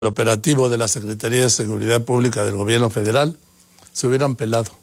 operativo de la Secretaría de Seguridad Pública del Gobierno Federal, se hubieran pelado.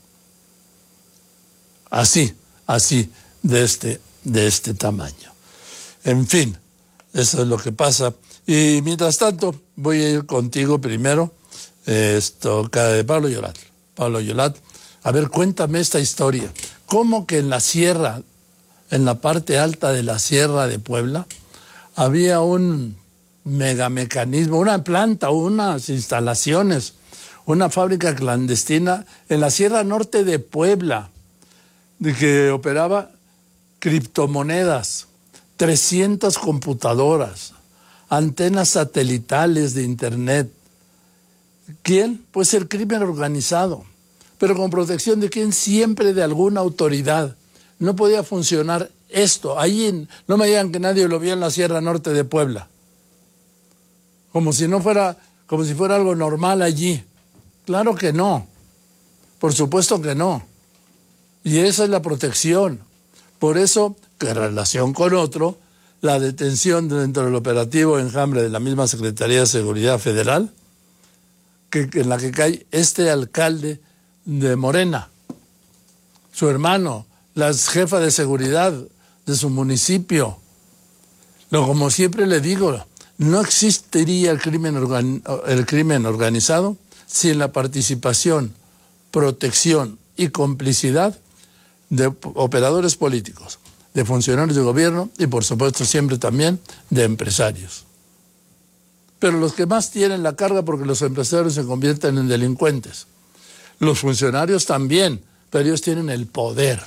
Así, de este tamaño. En fin, eso es lo que pasa. Y mientras tanto, voy a ir contigo primero, Pablo Yolat. Pablo Yolat, a ver, cuéntame esta historia. ¿Cómo que en la sierra, en la parte alta de la Sierra de Puebla, había un megamecanismo, una planta, unas instalaciones, una fábrica clandestina en la Sierra Norte de Puebla, de que operaba criptomonedas, 300 computadoras, antenas satelitales de internet? ¿Quién? Pues el crimen organizado. ¿Pero con protección de quién? Siempre de alguna autoridad. No podía funcionar esto. No me digan que nadie lo vio en la Sierra Norte de Puebla. Como si fuera algo normal allí. Claro que no. Por supuesto que no. Y esa es la protección. Por eso, que en relación con otro, la detención dentro del operativo Enjambre de la misma Secretaría de Seguridad Federal, en la que cae este alcalde de Morena, su hermano, la jefa de seguridad de su municipio. Como siempre le digo, no existiría el crimen organizado sin la participación, protección y complicidad de operadores políticos, de funcionarios de gobierno y, por supuesto, siempre también de empresarios. Pero los que más tienen la carga, porque los empresarios se convierten en delincuentes. Los funcionarios también, pero ellos tienen el poder.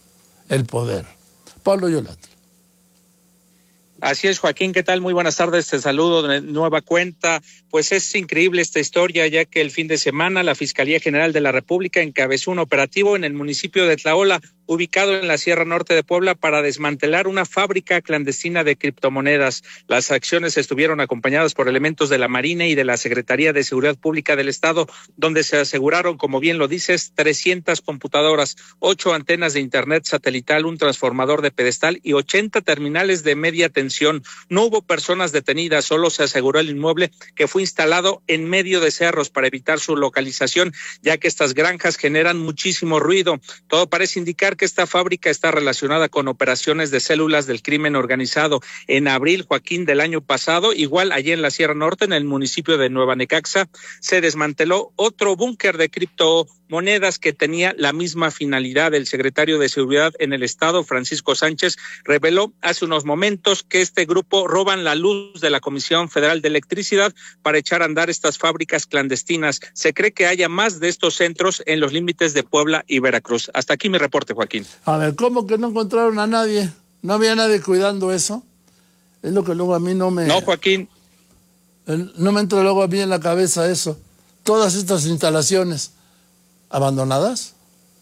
Pablo Yolat. Así es, Joaquín, ¿qué tal? Muy buenas tardes, te saludo de nueva cuenta. Pues es increíble esta historia, ya que el fin de semana la Fiscalía General de la República encabezó un operativo en el municipio de Tlaola, ubicado en la Sierra Norte de Puebla, para desmantelar una fábrica clandestina de criptomonedas. Las acciones estuvieron acompañadas por elementos de la Marina y de la Secretaría de Seguridad Pública del Estado, donde se aseguraron, como bien lo dices, 300 computadoras, 8 antenas de internet satelital, un transformador de pedestal y 80 terminales de media tensión. No hubo personas detenidas, solo se aseguró el inmueble, que fue instalado en medio de cerros para evitar su localización, ya que estas granjas generan muchísimo ruido. Todo parece indicar que esta fábrica está relacionada con operaciones de células del crimen organizado. En abril, Joaquín, del año pasado, igual allí en la Sierra Norte, en el municipio de Nueva Necaxa, se desmanteló otro búnker de criptomonedas que tenía la misma finalidad. El secretario de Seguridad en el Estado, Francisco Sánchez, reveló hace unos momentos que este grupo roban la luz de la Comisión Federal de Electricidad para echar a andar estas fábricas clandestinas. Se cree que haya más de estos centros en los límites de Puebla y Veracruz. Hasta aquí mi reporte, Joaquín. A ver, ¿cómo que no encontraron a nadie? ¿No había nadie cuidando eso? Es lo que luego a mí no, Joaquín. No me entra luego a mí en la cabeza eso. Todas estas instalaciones abandonadas.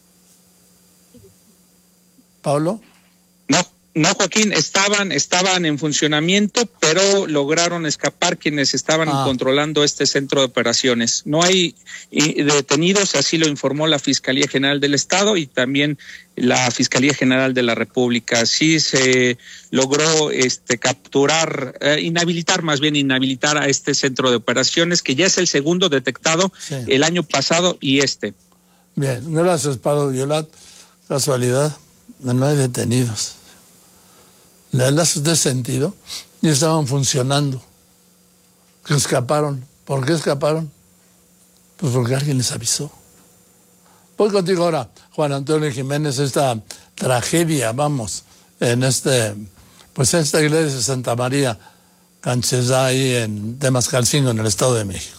¿Pablo? No, Joaquín, estaban en funcionamiento, pero lograron escapar quienes estaban controlando este centro de operaciones. No hay detenidos, así lo informó la Fiscalía General del Estado y también la Fiscalía General de la República. Así se logró inhabilitar a este centro de operaciones, que ya es el segundo detectado el año pasado y este. Bien, gracias, Pablo Yolat. Casualidad, no hay detenidos. ¿Le das usted sentido? Y estaban funcionando. Que escaparon. ¿Por qué escaparon? Pues porque alguien les avisó. Voy contigo ahora, Juan Antonio Jiménez, esta tragedia, en esta iglesia de Santa María Canchesá, ahí en Temascalcingo, en el Estado de México.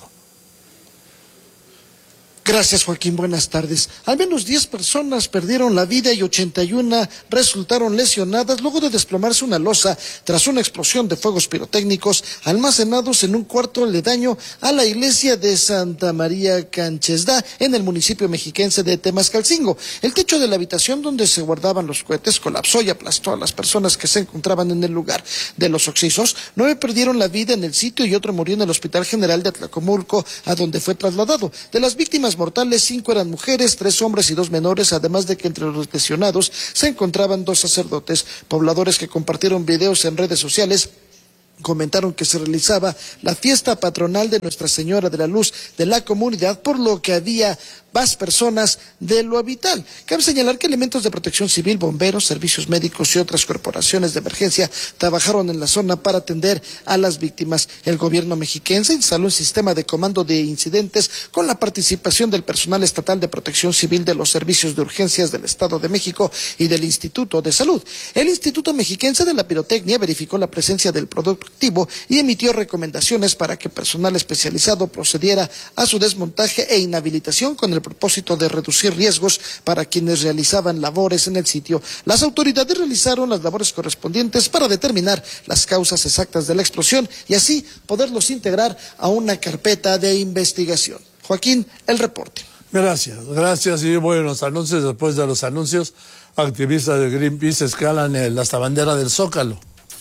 Gracias, Joaquín. Buenas tardes. Al menos 10 personas perdieron la vida y 81 resultaron lesionadas luego de desplomarse una losa tras una explosión de fuegos pirotécnicos almacenados en un cuarto aledaño a la iglesia de Santa María Canchesá en el municipio mexiquense de Temascalcingo. El techo de la habitación donde se guardaban los cohetes colapsó y aplastó a las personas que se encontraban en el lugar. De los occisos, 9 perdieron la vida en el sitio y otro murió en el Hospital General de Atlacomulco, a donde fue trasladado. De las víctimas mortales, 5 eran mujeres, 3 hombres y 2 menores, además de que entre los lesionados se encontraban 2 sacerdotes. Pobladores que compartieron videos en redes sociales Comentaron que se realizaba la fiesta patronal de Nuestra Señora de la Luz de la comunidad, por lo que había más personas de lo habitual. Cabe señalar que elementos de protección civil, bomberos, servicios médicos y otras corporaciones de emergencia trabajaron en la zona para atender a las víctimas. El gobierno mexiquense instaló un sistema de comando de incidentes con la participación del personal estatal de protección civil de los servicios de urgencias del Estado de México y del Instituto de Salud. El Instituto Mexiquense de la Pirotecnia verificó la presencia del producto activo y emitió recomendaciones para que personal especializado procediera a su desmontaje e inhabilitación con el propósito de reducir riesgos para quienes realizaban labores en el sitio. Las autoridades realizaron las labores correspondientes para determinar las causas exactas de la explosión y así poderlos integrar a una carpeta de investigación. Joaquín, el reporte. Gracias. Y bueno, los anuncios, después de los anuncios, activistas de Greenpeace escalan hasta bandera del Zócalo.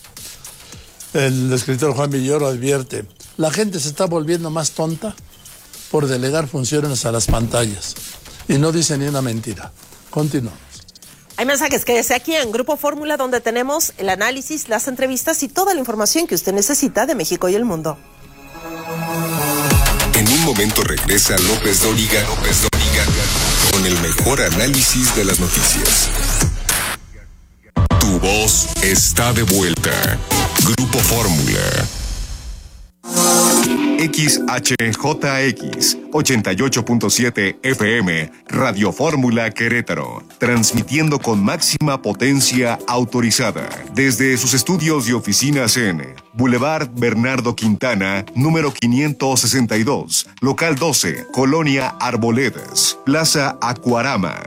El escritor Juan Villoro advierte, la gente se está volviendo más tonta por delegar funciones a las pantallas. Y no dice ni una mentira. Continuamos. Hay mensajes, quédese aquí en Grupo Fórmula, donde tenemos el análisis, las entrevistas y toda la información que usted necesita de México y el mundo. En un momento regresa López Dóriga con el mejor análisis de las noticias. Tu voz está de vuelta. Grupo Fórmula. XHJX 88.7 FM, Radio Fórmula Querétaro, transmitiendo con máxima potencia autorizada desde sus estudios y oficinas en Boulevard Bernardo Quintana, número 562, local 12, Colonia Arboledas, Plaza Acuarama,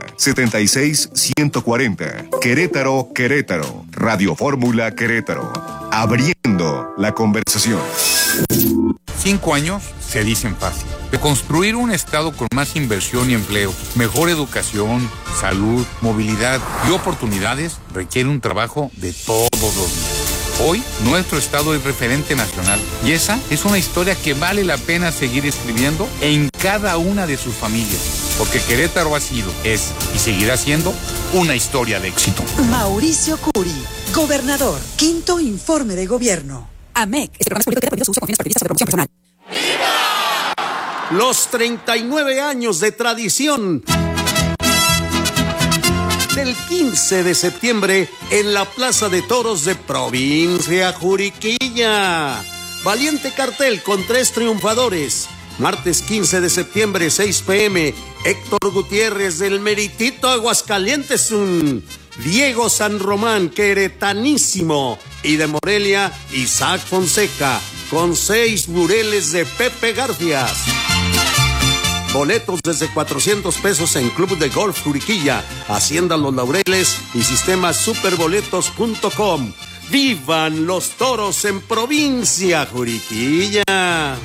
76140, Querétaro, Radio Fórmula Querétaro, abriendo la conversación. 5 años se dicen fácil. De construir un estado con más inversión y empleo, mejor educación, salud, movilidad y oportunidades requiere un trabajo de todos los días. Hoy, nuestro estado es referente nacional y esa es una historia que vale la pena seguir escribiendo en cada una de sus familias, porque Querétaro ha sido, es y seguirá siendo una historia de éxito. Mauricio Curi, gobernador, 5º informe de gobierno. AMEC, este programa es político que prohíbe su uso con fines partidistas o de promoción personal. ¡Viva! Los 39 años de tradición del 15 de septiembre en la Plaza de Toros de Provincia Juriquilla. Valiente cartel con 3 triunfadores. Martes 15 de septiembre, 6 p.m. Héctor Gutiérrez del Meritito Aguascalientes, Diego San Román, queretanísimo. Y de Morelia, Isaac Fonseca, con 6 bureles de Pepe Garfias. Boletos desde 400 pesos en Club de Golf Juriquilla, Hacienda Los Laureles y sistema superboletos.com. ¡Vivan los toros en Provincia Juriquilla!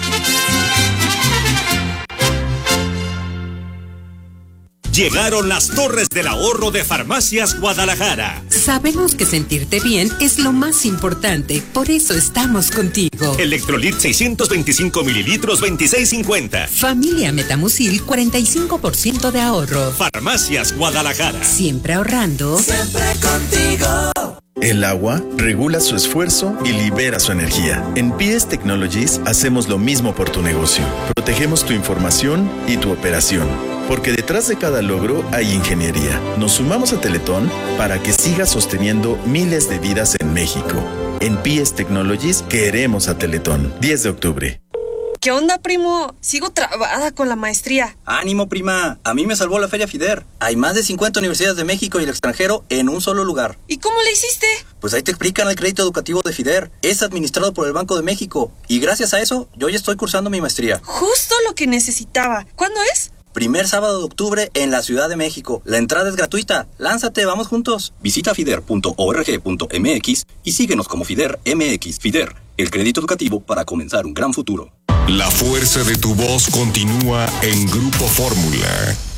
Llegaron las torres del ahorro de Farmacias Guadalajara. Sabemos que sentirte bien es lo más importante, por eso estamos contigo. Electrolit 625 mililitros, 26.50. Familia Metamucil, 45% de ahorro. Farmacias Guadalajara. Siempre ahorrando. Siempre contigo. El agua regula su esfuerzo y libera su energía. En PS Technologies hacemos lo mismo por tu negocio. Protegemos tu información y tu operación. Porque detrás de cada logro hay ingeniería. Nos sumamos a Teletón para que siga sosteniendo miles de vidas en México. En PS Technologies queremos a Teletón. 10 de octubre. ¿Qué onda, primo? Sigo trabada con la maestría. Ánimo, prima. A mí me salvó la Feria FIDER. Hay más de 50 universidades de México y el extranjero en un solo lugar. ¿Y cómo le hiciste? Pues ahí te explican el crédito educativo de FIDER. Es administrado por el Banco de México. Y gracias a eso, yo ya estoy cursando mi maestría. Justo lo que necesitaba. ¿Cuándo es? Primer sábado de octubre en la Ciudad de México. La entrada es gratuita. Lánzate, vamos juntos. Visita fider.org.mx y síguenos como FIDER MX. FIDER, el crédito educativo para comenzar un gran futuro. La fuerza de tu voz continúa en Grupo Fórmula.